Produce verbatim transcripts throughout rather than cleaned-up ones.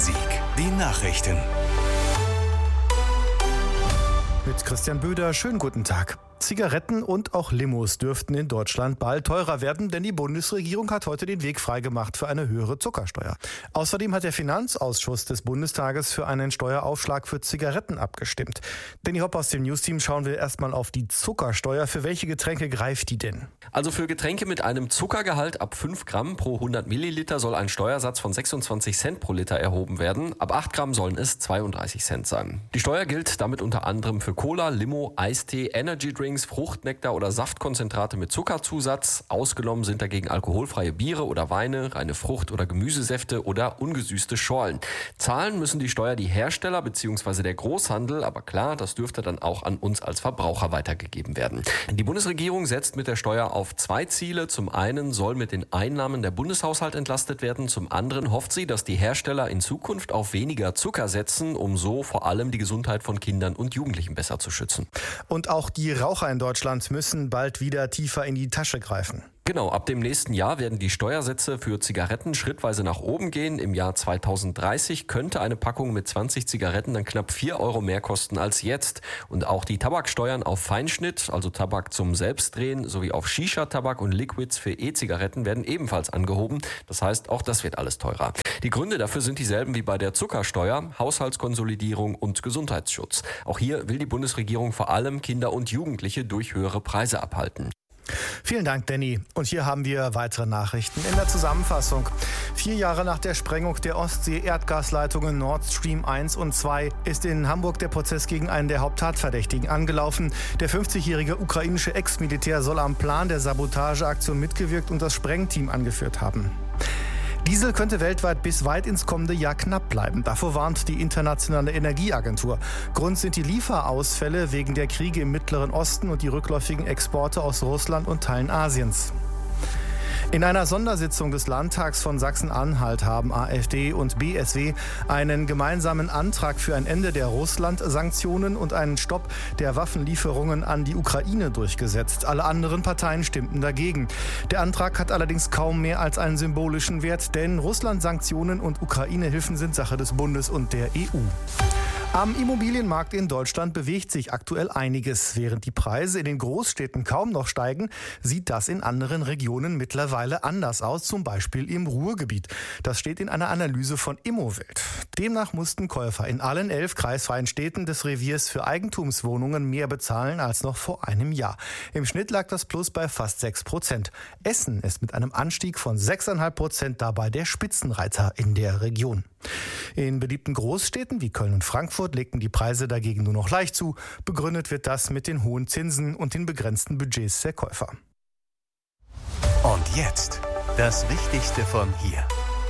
Rhein-Sieg. Die Nachrichten. Mit Christian Böder, schönen guten Tag. Zigaretten und auch Limos dürften in Deutschland bald teurer werden, denn die Bundesregierung hat heute den Weg freigemacht für eine höhere Zuckersteuer. Außerdem hat der Finanzausschuss des Bundestages für einen Steueraufschlag für Zigaretten abgestimmt. Danny Hopp aus dem Newsteam, schauen wir erstmal auf die Zuckersteuer. Für welche Getränke greift die denn? Also für Getränke mit einem Zuckergehalt ab fünf Gramm pro hundert Milliliter soll ein Steuersatz von sechsundzwanzig Cent pro Liter erhoben werden. Ab acht Gramm sollen es zweiunddreißig Cent sein. Die Steuer gilt damit unter anderem für Cola, Limo, Eistee, Energy Drinks, Fruchtnektar oder Saftkonzentrate mit Zuckerzusatz. Ausgenommen sind dagegen alkoholfreie Biere oder Weine, reine Frucht- oder Gemüsesäfte oder ungesüßte Schorlen. Zahlen müssen die Steuer die Hersteller bzw. der Großhandel, aber klar, das dürfte dann auch an uns als Verbraucher weitergegeben werden. Die Bundesregierung setzt mit der Steuer auf zwei Ziele. Zum einen soll mit den Einnahmen der Bundeshaushalt entlastet werden. Zum anderen hofft sie, dass die Hersteller in Zukunft auf weniger Zucker setzen, um so vor allem die Gesundheit von Kindern und Jugendlichen besser zu schützen. Und auch die Raucher in Deutschland müssen bald wieder tiefer in die Tasche greifen. Genau, ab dem nächsten Jahr werden die Steuersätze für Zigaretten schrittweise nach oben gehen. Im Jahr zweitausenddreißig könnte eine Packung mit zwanzig Zigaretten dann knapp vier Euro mehr kosten als jetzt. Und auch die Tabaksteuern auf Feinschnitt, also Tabak zum Selbstdrehen, sowie auf Shisha-Tabak und Liquids für E-Zigaretten werden ebenfalls angehoben. Das heißt, auch das wird alles teurer. Die Gründe dafür sind dieselben wie bei der Zuckersteuer: Haushaltskonsolidierung und Gesundheitsschutz. Auch hier will die Bundesregierung vor allem Kinder und Jugendliche durch höhere Preise abhalten. Vielen Dank, Danny. Und hier haben wir weitere Nachrichten in der Zusammenfassung. Vier Jahre nach der Sprengung der Ostsee-Erdgasleitungen Nord Stream eins und zwei ist in Hamburg der Prozess gegen einen der Haupttatverdächtigen angelaufen. Der fünfzigjährige ukrainische Ex-Militär soll am Plan der Sabotageaktion mitgewirkt und das Sprengteam angeführt haben. Diesel könnte weltweit bis weit ins kommende Jahr knapp bleiben. Davor warnt die Internationale Energieagentur. Grund sind die Lieferausfälle wegen der Kriege im Mittleren Osten und die rückläufigen Exporte aus Russland und Teilen Asiens. In einer Sondersitzung des Landtags von Sachsen-Anhalt haben AfD und B S W einen gemeinsamen Antrag für ein Ende der Russland-Sanktionen und einen Stopp der Waffenlieferungen an die Ukraine durchgesetzt. Alle anderen Parteien stimmten dagegen. Der Antrag hat allerdings kaum mehr als einen symbolischen Wert, denn Russland-Sanktionen und Ukraine-Hilfen sind Sache des Bundes und der E U. Am Immobilienmarkt in Deutschland bewegt sich aktuell einiges. Während die Preise in den Großstädten kaum noch steigen, sieht das in anderen Regionen mittlerweile anders aus, zum Beispiel im Ruhrgebiet. Das steht in einer Analyse von Immowelt. Demnach mussten Käufer in allen elf kreisfreien Städten des Reviers für Eigentumswohnungen mehr bezahlen als noch vor einem Jahr. Im Schnitt lag das Plus bei fast sechs Prozent. Essen ist mit einem Anstieg von sechs Komma fünf Prozent dabei der Spitzenreiter in der Region. In beliebten Großstädten wie Köln und Frankfurt legten die Preise dagegen nur noch leicht zu. Begründet wird das mit den hohen Zinsen und den begrenzten Budgets der Käufer. Und jetzt das Wichtigste von hier.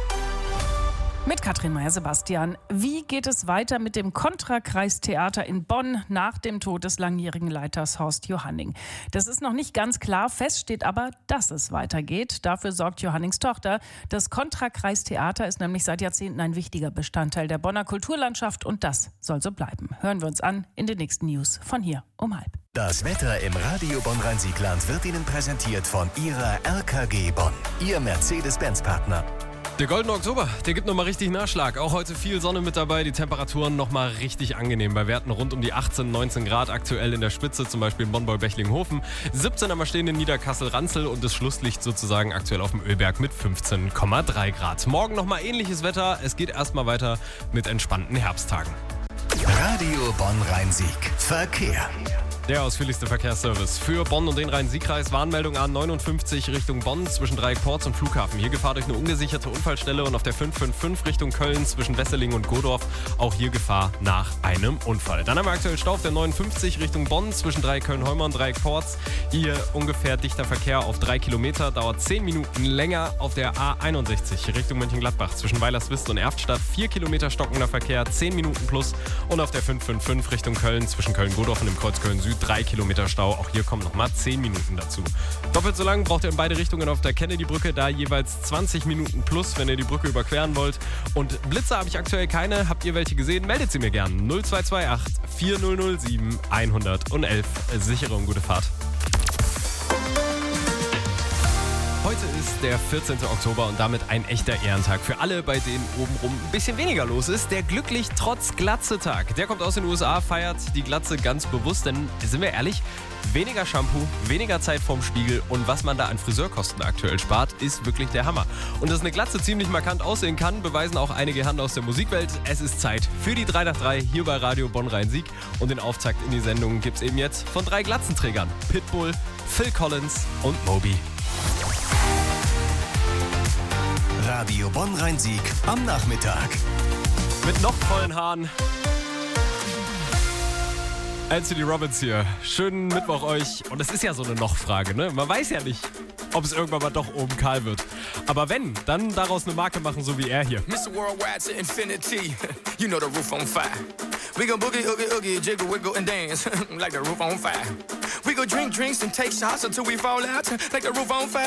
Mit Katrin Meyer-Sebastian. Wie geht es weiter mit dem Kontra-Kreistheater in Bonn nach dem Tod des langjährigen Leiters Horst Johanning? Das ist noch nicht ganz klar. Fest steht aber, dass es weitergeht. Dafür sorgt Johannings Tochter. Das Kontra-Kreistheater ist nämlich seit Jahrzehnten ein wichtiger Bestandteil der Bonner Kulturlandschaft und das soll so bleiben. Hören wir uns an in den nächsten News von hier um halb. Das Wetter im Radio Bonn-Rhein-Sieg-Land wird Ihnen präsentiert von Ihrer R K G Bonn, Ihr Mercedes-Benz-Partner. Der goldene Oktober, der gibt nochmal richtig Nachschlag. Auch heute viel Sonne mit dabei, die Temperaturen nochmal richtig angenehm. Bei Werten rund um die achtzehn, neunzehn Grad aktuell in der Spitze, zum Beispiel in Bonn-Bechling-Hofen. siebzehn am Stehen in Niederkassel-Ranzel und das Schlusslicht sozusagen aktuell auf dem Ölberg mit fünfzehn Komma drei Grad. Morgen nochmal ähnliches Wetter, es geht erstmal weiter mit entspannten Herbsttagen. Radio Bonn-Rhein-Sieg. Verkehr. Der ausführlichste Verkehrsservice für Bonn und den Rhein-Sieg-Kreis. Warnmeldung A neunundfünfzig Richtung Bonn zwischen Dreieckporz und Flughafen. Hier Gefahr durch eine ungesicherte Unfallstelle und auf der fünf fünf fünf Richtung Köln zwischen Wesseling und Godorf. Auch hier Gefahr nach einem Unfall. Dann haben wir aktuell Stau auf der neunundfünfzig Richtung Bonn zwischen Dreieck Köln-Heumer und Dreieckporz. Hier ungefähr dichter Verkehr auf drei Kilometer, dauert zehn Minuten länger. Auf der A einundsechzig Richtung Mönchengladbach zwischen Weilerswist und Erftstadt vier Kilometer stockender Verkehr, zehn Minuten plus. Und auf der fünf fünf fünf Richtung Köln zwischen Köln-Godorf und dem Kreuz Köln-Süd drei Kilometer Stau. Auch hier kommen nochmal zehn Minuten dazu. Doppelt so lang braucht ihr in beide Richtungen auf der Kennedy-Brücke, da jeweils zwanzig Minuten plus, wenn ihr die Brücke überqueren wollt. Und Blitzer habe ich aktuell keine. Habt ihr welche gesehen? Meldet sie mir gern. null zwei zwei acht vier null null sieben eins null eins. Sichere und gute Fahrt. Heute Heute ist der vierzehnten Oktober und damit ein echter Ehrentag für alle, bei denen obenrum ein bisschen weniger los ist. Der glücklich trotz Glatze-Tag. Der kommt aus den U S A, feiert die Glatze ganz bewusst, denn sind wir ehrlich, weniger Shampoo, weniger Zeit vorm Spiegel und was man da an Friseurkosten aktuell spart, ist wirklich der Hammer. Und dass eine Glatze ziemlich markant aussehen kann, beweisen auch einige Herren aus der Musikwelt. Es ist Zeit für die drei nach drei hier bei Radio Bonn-Rhein-Sieg und den Auftakt in die Sendung gibt's eben jetzt von drei Glatzenträgern. Pitbull, Phil Collins und Moby. Radio Bonn-Rhein-Sieg am Nachmittag. Mit noch vollen Haaren. Anthony Robbins hier. Schönen Mittwoch euch. Und es ist ja so eine Noch-Frage, ne? Man weiß ja nicht, ob es irgendwann mal doch oben kahl wird. Aber wenn, dann daraus eine Marke machen, so wie er hier. Mister Worldwide to infinity. You know the roof on fire. We go boogie, oogie, oogie, jiggle, wiggle and dance like the roof on fire. We go drink drinks and take shots until we fall out like the roof on fire.